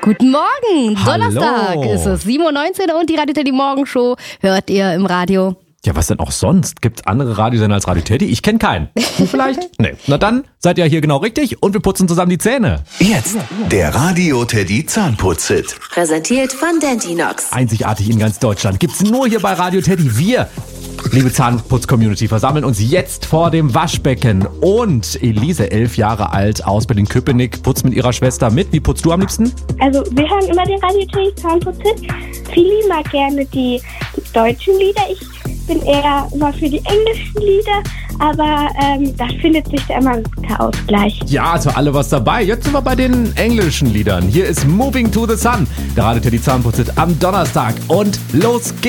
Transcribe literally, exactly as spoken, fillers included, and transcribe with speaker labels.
Speaker 1: Guten Morgen,
Speaker 2: Hallo.
Speaker 1: Donnerstag ist es, sieben Uhr neunzehn und die Radio Teddy Morgenshow hört ihr im Radio.
Speaker 2: Ja, was denn auch sonst? Gibt's andere Radiosender als Radio Teddy? Ich kenne keinen. Du vielleicht? Nee. Na dann seid ihr hier genau richtig und wir putzen zusammen die Zähne.
Speaker 3: Jetzt der Radio Teddy Zahnputz-Hit.
Speaker 4: Präsentiert von Dentinox.
Speaker 2: Einzigartig in ganz Deutschland. Gibt's nur hier bei Radio Teddy. Wir, liebe Zahnputz-Community, versammeln uns jetzt vor dem Waschbecken. Und Elise, elf Jahre alt, aus Berlin-Köpenick, putzt mit ihrer Schwester mit. Wie putzt du am liebsten?
Speaker 5: Also wir hören immer den Radio Teddy Zahnputz-Hit. Fili mag gerne die deutschen Lieder. Ich bin eher immer für die englischen Lieder, aber ähm, da findet sich da immer ein guter Ausgleich.
Speaker 2: Ja, also alle was dabei. Jetzt sind wir bei den englischen Liedern. Hier ist Moving to the Sun, der Radio Teddy Zahnputz-Hit am Donnerstag. Und los geht's!